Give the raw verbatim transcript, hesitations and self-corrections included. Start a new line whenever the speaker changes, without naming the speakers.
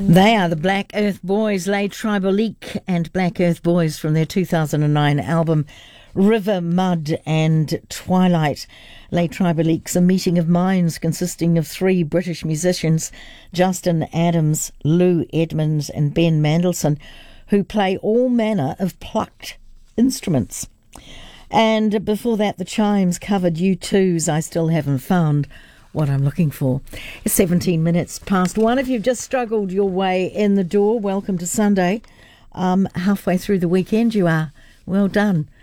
They are the Black Earth Boys, Les Tribaliques, and Black Earth Boys from their two thousand nine album River, Mud and Twilight. Les Tribaliques, a meeting of minds consisting of three British musicians, Justin Adams, Lou Edmonds and Ben Mandelson, who play all manner of plucked instruments. And before that, the Chimes covered U two's I Still Haven't Found What I'm Looking For. It's seventeen minutes past one. If you've just struggled your way in the door, welcome to Sunday. Um, halfway through the weekend you are. Well done.